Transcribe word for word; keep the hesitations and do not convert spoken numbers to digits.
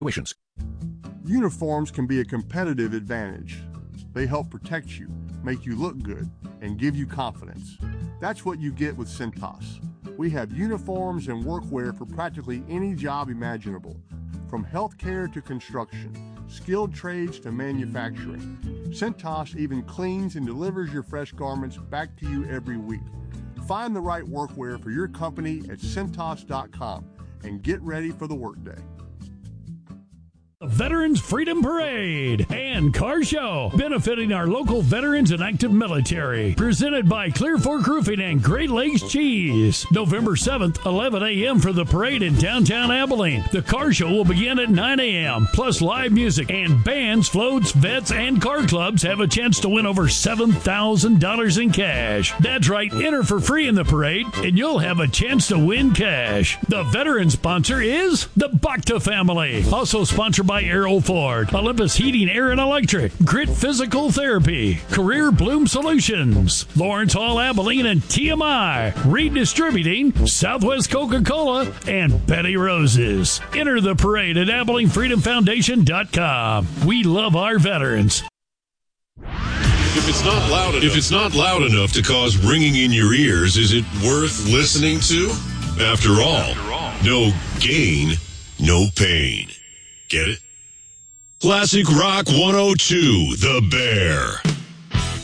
Uniforms can be a competitive advantage. They help protect you, make you look good, and give you confidence. That's what you get with Cintas. We have uniforms and workwear for practically any job imaginable, from healthcare to construction, skilled trades to manufacturing. Cintas even cleans and delivers your fresh garments back to you every week. Find the right workwear for your company at Cintas dot com and get ready for the workday. Veterans Freedom Parade and Car Show, benefiting our local veterans and active military. Presented by Clear Fork Roofing and Great Lakes Cheese. November seventh, eleven a.m. for the parade in downtown Abilene. The car show will begin at nine a.m. Plus live music and bands, floats, vets, and car clubs have a chance to win over seven thousand dollars in cash. That's right, enter for free in the parade and you'll have a chance to win cash. The veteran sponsor is the Bacta family. Also sponsored by by Aero Ford, Olympus Heating, Air and Electric, Grit Physical Therapy, Career Bloom Solutions, Lawrence Hall Abilene and T M I, Reed Distributing, Southwest Coca-Cola, and Betty Roses. Enter the parade at Abilene Freedom Foundation dot com. We love our veterans. If it's not loud enough, if it's not loud enough to cause ringing in your ears, is it worth listening to? After all, After all. no gain, no pain. Get it? Classic Rock one oh two, The Bear.